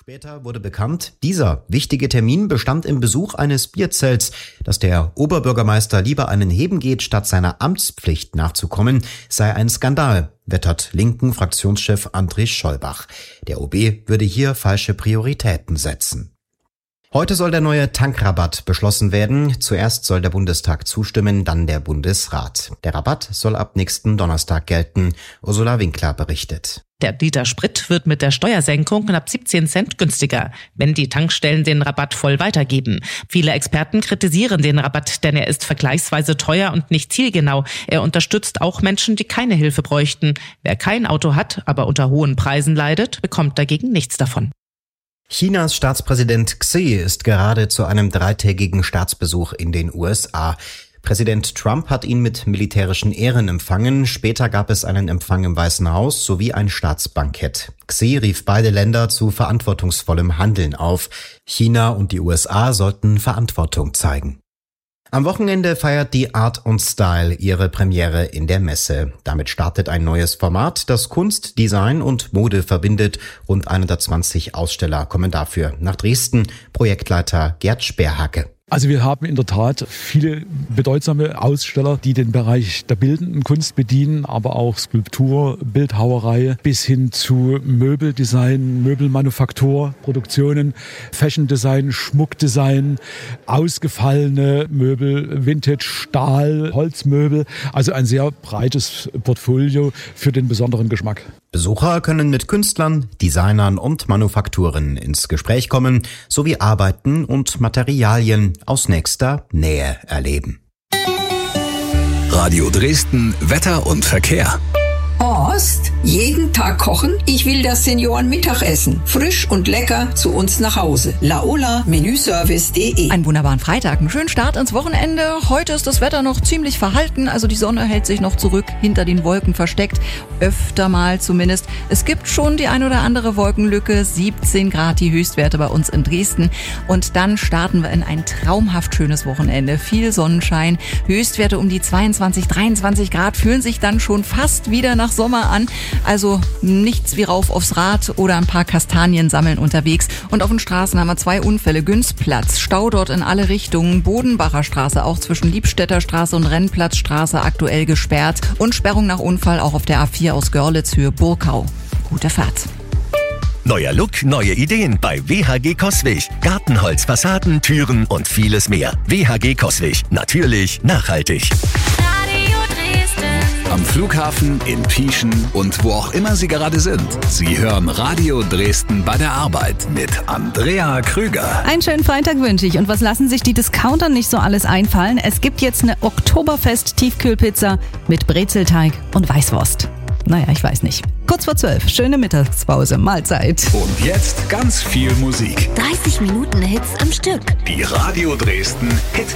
Später wurde bekannt, dieser wichtige Termin bestand im Besuch eines Bierzelts. Dass der Oberbürgermeister lieber einen Heben geht, statt seiner Amtspflicht nachzukommen, sei ein Skandal, wettert linken Fraktionschef André Schollbach. Der OB würde hier falsche Prioritäten setzen. Heute soll der neue Tankrabatt beschlossen werden. Zuerst soll der Bundestag zustimmen, dann der Bundesrat. Der Rabatt soll ab nächsten Donnerstag gelten. Ursula Winkler berichtet. Der Liter Sprit wird mit der Steuersenkung knapp 17 Cent günstiger, wenn die Tankstellen den Rabatt voll weitergeben. Viele Experten kritisieren den Rabatt, denn er ist vergleichsweise teuer und nicht zielgenau. Er unterstützt auch Menschen, die keine Hilfe bräuchten. Wer kein Auto hat, aber unter hohen Preisen leidet, bekommt dagegen nichts davon. Chinas Staatspräsident Xi ist gerade zu einem 3-tägigen Staatsbesuch in den USA. Präsident Trump hat ihn mit militärischen Ehren empfangen. Später gab es einen Empfang im Weißen Haus sowie ein Staatsbankett. Xi rief beide Länder zu verantwortungsvollem Handeln auf. China und die USA sollten Verantwortung zeigen. Am Wochenende feiert die Art & Style ihre Premiere in der Messe. Damit startet ein neues Format, das Kunst, Design und Mode verbindet. Rund 120 Aussteller kommen dafür nach Dresden. Projektleiter Gerd Sperhacke. Also wir haben in der Tat viele bedeutsame Aussteller, die den Bereich der bildenden Kunst bedienen, aber auch Skulptur, Bildhauerei bis hin zu Möbeldesign, Möbelmanufaktur, Produktionen, Fashion-Design, Schmuckdesign, ausgefallene Möbel, Vintage, Stahl, Holzmöbel. Also ein sehr breites Portfolio für den besonderen Geschmack. Besucher können mit Künstlern, Designern und Manufakturen ins Gespräch kommen, sowie Arbeiten und Materialien aus nächster Nähe erleben. Radio Dresden, Wetter und Verkehr. Horst, jeden Tag kochen? Ich will das Senioren-Mittagessen. Frisch und lecker zu uns nach Hause. Laola-Menüservice.de. Einen wunderbaren Freitag, einen schönen Start ins Wochenende. Heute ist das Wetter noch ziemlich verhalten, also die Sonne hält sich noch zurück, hinter den Wolken versteckt. Öfter mal zumindest. Es gibt schon die ein oder andere Wolkenlücke. 17 Grad die Höchstwerte bei uns in Dresden. Und dann starten wir in ein traumhaft schönes Wochenende. Viel Sonnenschein, Höchstwerte um die 22, 23 Grad, fühlen sich dann schon fast wieder nach Sommer an. Also nichts wie rauf aufs Rad oder ein paar Kastanien sammeln unterwegs. Und auf den Straßen haben wir 2 Unfälle. Günstplatz, Stau dort in alle Richtungen. Bodenbacher Straße auch zwischen Liebstädter Straße und Rennplatzstraße aktuell gesperrt. Und Sperrung nach Unfall auch auf der A4 aus Görlitz Höhe Burkau. Gute Fahrt. Neuer Look, neue Ideen bei WHG Coswig. Gartenholz, Fassaden, Türen und vieles mehr. WHG Coswig. Natürlich nachhaltig. Am Flughafen, in Pieschen und wo auch immer Sie gerade sind. Sie hören Radio Dresden bei der Arbeit mit Andrea Krüger. Einen schönen Freitag wünsche ich. Und was lassen sich die Discounter nicht so alles einfallen? Es gibt jetzt eine Oktoberfest-Tiefkühlpizza mit Brezelteig und Weißwurst. Naja, ich weiß nicht. Kurz vor 12. Schöne Mittagspause. Mahlzeit. Und jetzt ganz viel Musik. 30 Minuten Hits am Stück. Die Radio Dresden Hit